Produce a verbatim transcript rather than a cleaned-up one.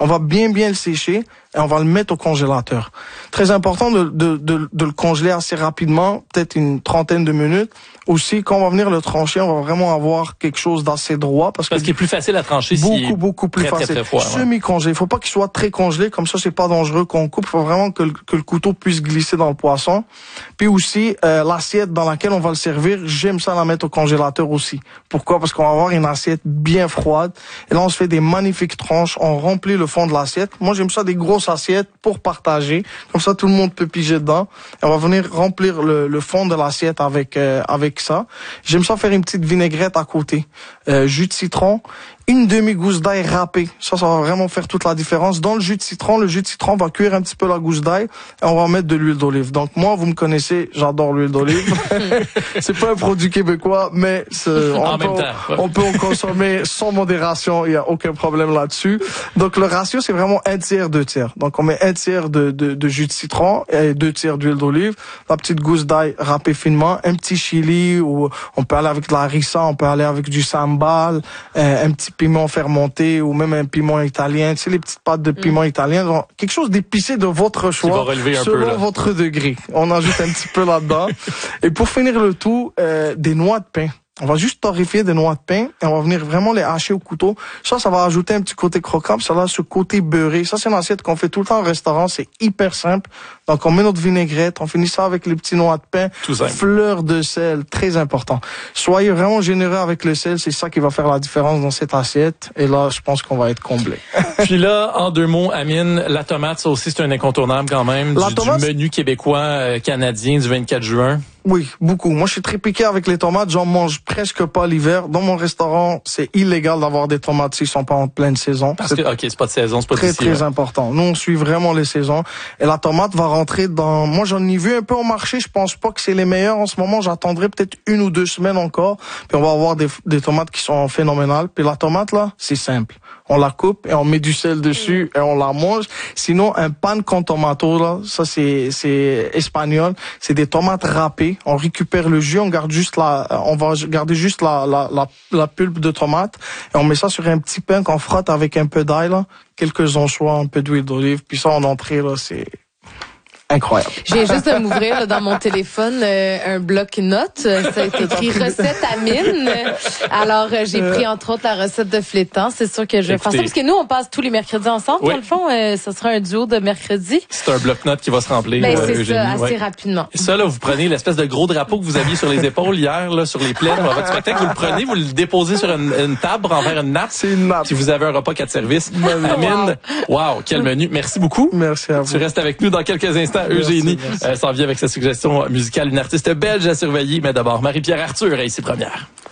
On va bien bien le sécher et on va le mettre au congélateur. Très important de, de, de, de le congeler assez rapidement, peut-être une trentaine de minutes. Aussi, quand on va venir le trancher, on va vraiment avoir quelque chose d'assez droit. Parce, parce que qu'il est plus facile à trancher beaucoup, s'il est beaucoup plus très, facile. Très, très froid, ouais. Semi-congelé. Il faut pas qu'il soit très congelé, comme ça c'est pas dangereux qu'on coupe. Il faut vraiment que, que le couteau puisse glisser dans le poisson. Puis aussi, euh, l'assiette dans laquelle on va le servir, j'aime ça la mettre au congélateur aussi. Pourquoi? Parce qu'on va avoir une assiette bien froide. Et là, on se fait des magnifiques tranches. On remplit le fond de l'assiette. Moi, j'aime ça des grosses assiettes pour partager. Comme ça, tout le monde peut piger dedans. Et on va venir remplir le, le fond de l'assiette avec euh, avec ça. J'aime ça faire une petite vinaigrette à côté. Euh, jus de citron, une demi-gousse d'ail râpée. Ça, ça va vraiment faire toute la différence. Dans le jus de citron, le jus de citron va cuire un petit peu la gousse d'ail et on va mettre de l'huile d'olive. Donc moi, vous me connaissez, j'adore l'huile d'olive. C'est pas un produit québécois, mais c'est, on, peut, on peut en consommer sans modération. Il y a aucun problème là-dessus. Donc le ratio, c'est vraiment un tiers, deux tiers. Donc on met un tiers de, de, de jus de citron et deux tiers d'huile d'olive. La petite gousse d'ail râpée finement, un petit chili ou on peut aller avec de la harissa, on peut aller avec du sambal, euh, un petit piment fermenté ou même un piment italien, tu sais, les petites pâtes de piment mmh. italien, genre, quelque chose d'épicé de votre choix, selon peu, votre degré. On ajoute un petit peu là-dedans. Et pour finir le tout, euh, des noix de pain. On va juste torréfier des noix de pain et on va venir vraiment les hacher au couteau. Ça, ça va ajouter un petit côté croquant, puis ça a ce côté beurré. Ça, c'est une assiette qu'on fait tout le temps au restaurant. C'est hyper simple. Donc, on met notre vinaigrette, on finit ça avec les petits noix de pain, fleur de sel, très important. Soyez vraiment généreux avec le sel, c'est ça qui va faire la différence dans cette assiette. Et là, je pense qu'on va être comblé. Puis là, en deux mots, Amine, la tomate, ça aussi, c'est un incontournable quand même, du, tomate, du menu québécois euh, canadien du vingt-quatre juin. Oui, beaucoup. Moi, je suis très piqué avec les tomates. J'en mange presque pas l'hiver. Dans mon restaurant, c'est illégal d'avoir des tomates s'ils sont pas en pleine saison. Parce que, ok, c'est pas de saison, c'est pas très, d'ici, très ouais. important. Nous, on suit vraiment les saisons. Et la tomate va rentrer dans, moi, j'en ai vu un peu au marché. Je pense pas que c'est les meilleurs en ce moment. J'attendrai peut-être une ou deux semaines encore. Puis on va avoir des, des tomates qui sont phénoménales. Puis la tomate, là, c'est simple. On la coupe et on met du sel dessus et on la mange. Sinon, un pan con tomato, là, ça c'est, c'est espagnol. C'est des tomates râpées. On récupère le jus, on garde juste la, on va garder juste la, la, la, la pulpe de tomate et on met ça sur un petit pain qu'on frotte avec un peu d'ail, là, quelques anchois, un peu d'huile d'olive. Puis ça, en entrée, là, c'est incroyable. J'ai juste de m'ouvrir là, dans mon téléphone euh, un bloc-notes. Ça a été écrit recette Amine. Alors, euh, j'ai pris entre autres la recette de flétan. C'est sûr que je vais faire ça parce que nous, on passe tous les mercredis ensemble. Oui. Dans le fond, euh, ce sera un duo de mercredi. C'est un bloc-notes qui va se remplir. Ben, euh, c'est Eugénie, ça, assez ouais. rapidement. Et ça, là, vous prenez l'espèce de gros drapeau que vous aviez sur les épaules hier, là, sur les plaies. Dans votre spectacle, vous le prenez, vous le déposez sur une, une table envers une nappe. C'est une nappe. Si vous avez un repas quatre services. Amine, wow, quel menu. Merci beaucoup. Merci à vous. Tu restes avec nous dans quelques instants, Eugénie. Euh, s'en vient avec sa suggestion musicale, une artiste belge à surveiller. Mais d'abord, Marie-Pierre Arthur, ici première.